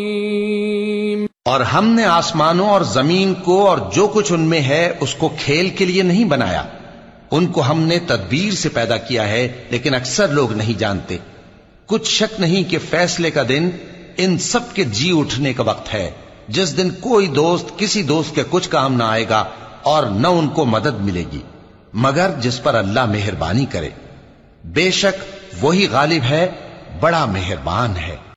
और हमने आसमानों और जमीन को और जो कुछ उनमें है उसको खेल के लिए नहीं बनाया। उनको हमने तदबीर से पैदा किया है, लेकिन अक्सर लोग नहीं जानते। कुछ शक नहीं कि फैसले का दिन इन सब के जी उठने का वक्त है, जिस दिन कोई दोस्त किसी दोस्त के कुछ काम ना आएगा और न उनको मदद मिलेगी मगर जिस पर अल्लाह मेहरबानी करे। बेशक वही गालिब है, बड़ा मेहरबान है।